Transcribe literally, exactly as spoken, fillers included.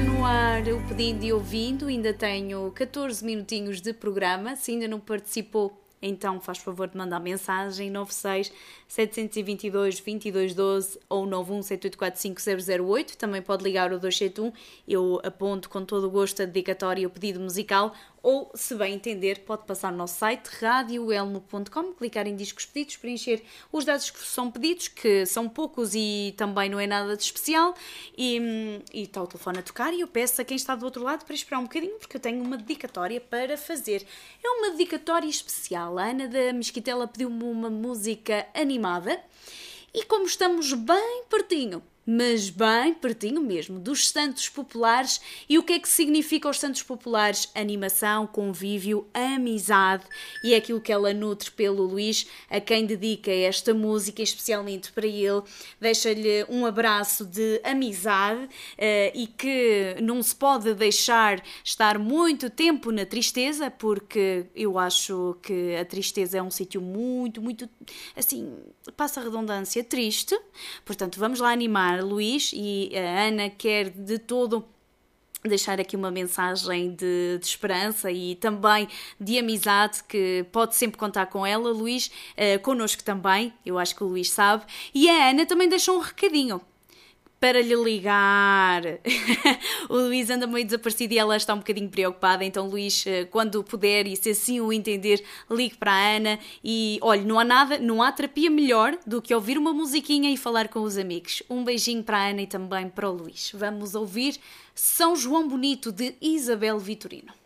Está no ar o Pedindo e Ouvindo, ainda tenho catorze minutinhos de programa. Se ainda não participou, então faz favor de mandar mensagem nove seis, sete dois dois, dois dois um dois ou nove um sete oito quatro cinco zero zero oito. Também pode ligar o dois sete um, eu aponto com todo o gosto a dedicatória e o pedido musical. Ou, se bem entender, pode passar no nosso site rádio elmo ponto com, clicar em discos pedidos, preencher os dados que são pedidos, que são poucos e também não é nada de especial, e, e está o telefone a tocar e eu peço a quem está do outro lado para esperar um bocadinho, porque eu tenho uma dedicatória para fazer. É uma dedicatória especial. A Ana da Mesquitela pediu-me uma música animada e como estamos bem pertinho, mas bem pertinho mesmo, dos Santos Populares. E o que é que significa os Santos Populares? Animação, convívio, amizade, e é aquilo que ela nutre pelo Luís, a quem dedica esta música, especialmente para ele. Deixa-lhe um abraço de amizade uh, e que não se pode deixar estar muito tempo na tristeza, porque eu acho que a tristeza é um sítio muito, muito, assim, passa a redundância, triste. Portanto, vamos lá animar Luís, e a Ana quer de todo deixar aqui uma mensagem de, de esperança e também de amizade, que pode sempre contar com ela. Luís, uh, connosco também, eu acho que o Luís sabe, e a Ana também deixou um recadinho para lhe ligar. O Luís anda meio desaparecido e ela está um bocadinho preocupada, então Luís, quando puder e se assim o entender, ligue para a Ana. E olha, não há nada, não há terapia melhor do que ouvir uma musiquinha e falar com os amigos. Um beijinho para a Ana e também para o Luís. Vamos ouvir São João Bonito, de Isabel Vitorino.